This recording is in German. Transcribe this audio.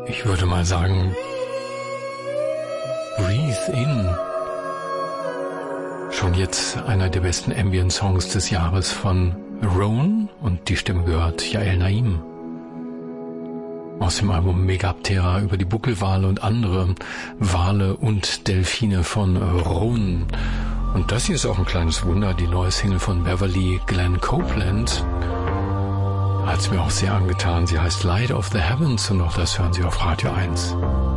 Ich würde mal sagen, Breathe In. Schon jetzt einer der besten Ambient-Songs des Jahres von Roan und die Stimme gehört Yael Naim. Aus dem Album Megaptera über die Buckelwale und andere Wale und Delfine von Roan. Und das hier ist auch ein kleines Wunder, die neue Single von Beverly Glenn Copeland. Hat es mir auch sehr angetan. Sie heißt Light of the Heavens und auch das hören Sie auf Radio 1.